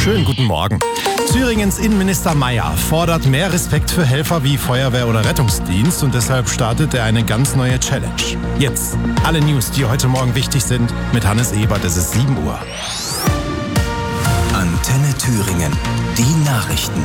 Schönen guten Morgen. Thüringens Innenminister Mayer fordert mehr Respekt für Helfer wie Feuerwehr oder Rettungsdienst und deshalb startet er eine ganz neue Challenge. Jetzt alle News, die heute Morgen wichtig sind, mit Hannes Ebert. Es ist 7 Uhr. Antenne Thüringen. Die Nachrichten.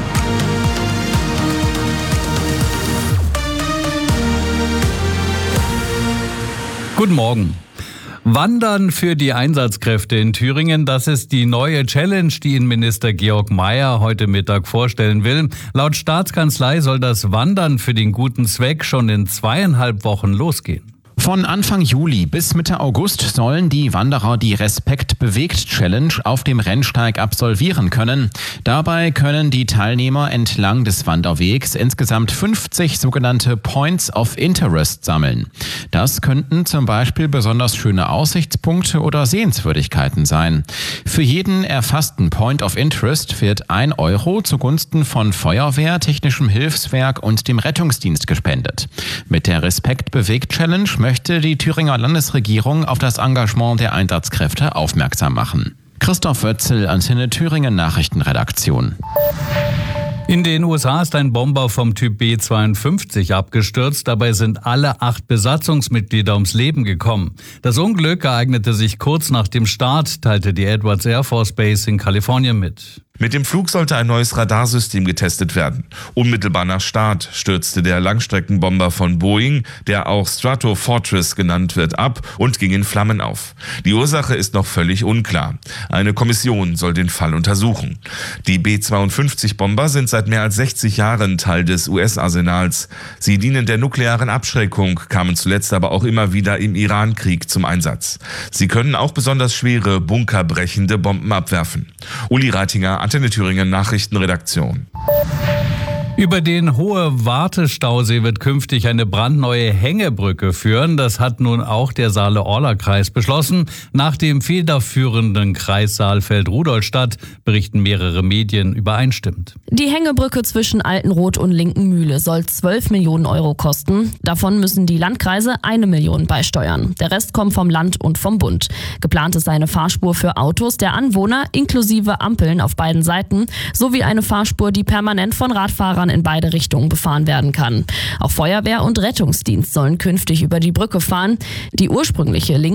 Guten Morgen. Wandern für die Einsatzkräfte in Thüringen, das ist die neue Challenge, die Innenminister Georg Mayer heute Mittag vorstellen will. Laut Staatskanzlei soll das Wandern für den guten Zweck schon in 2,5 Wochen losgehen. Von Anfang Juli bis Mitte August sollen die Wanderer die Respekt-Bewegt-Challenge auf dem Rennsteig absolvieren können. Dabei können die Teilnehmer entlang des Wanderwegs insgesamt 50 sogenannte Points of Interest sammeln. Das könnten zum Beispiel besonders schöne Aussichtspunkte oder Sehenswürdigkeiten sein. Für jeden erfassten Point of Interest wird 1 Euro zugunsten von Feuerwehr, technischem Hilfswerk und dem Rettungsdienst gespendet. Mit der Respekt-Bewegt-Challenge möchte die Thüringer Landesregierung auf das Engagement der Einsatzkräfte aufmerksam machen. Christoph Wötzel, Antenne Thüringen Nachrichtenredaktion. In den USA ist ein Bomber vom Typ B-52 abgestürzt. Dabei sind alle 8 Besatzungsmitglieder ums Leben gekommen. Das Unglück ereignete sich kurz nach dem Start, teilte die Edwards Air Force Base in Kalifornien mit. Mit dem Flug sollte ein neues Radarsystem getestet werden. Unmittelbar nach Start stürzte der Langstreckenbomber von Boeing, der auch Stratofortress genannt wird, ab und ging in Flammen auf. Die Ursache ist noch völlig unklar. Eine Kommission soll den Fall untersuchen. Die B-52-Bomber sind seit mehr als 60 Jahren Teil des US-Arsenals. Sie dienen der nuklearen Abschreckung, kamen zuletzt aber auch immer wieder im Iran-Krieg zum Einsatz. Sie können auch besonders schwere, bunkerbrechende Bomben abwerfen. Uli Reitinger, Antenne Thüringen Nachrichtenredaktion. Über den Hohe Wartestausee wird künftig eine brandneue Hängebrücke führen. Das hat nun auch der Saale-Orla-Kreis beschlossen. Nach dem federführenden Kreis Saalfeld-Rudolstadt berichten mehrere Medien übereinstimmend. Die Hängebrücke zwischen Altenroth und Linkenmühle soll 12 Millionen Euro kosten. Davon müssen die Landkreise 1 Million beisteuern. Der Rest kommt vom Land und vom Bund. Geplant ist eine Fahrspur für Autos der Anwohner inklusive Ampeln auf beiden Seiten sowie eine Fahrspur, die permanent von Radfahrern in beide Richtungen befahren werden kann. Auch Feuerwehr und Rettungsdienst sollen künftig über die Brücke fahren. Die ursprüngliche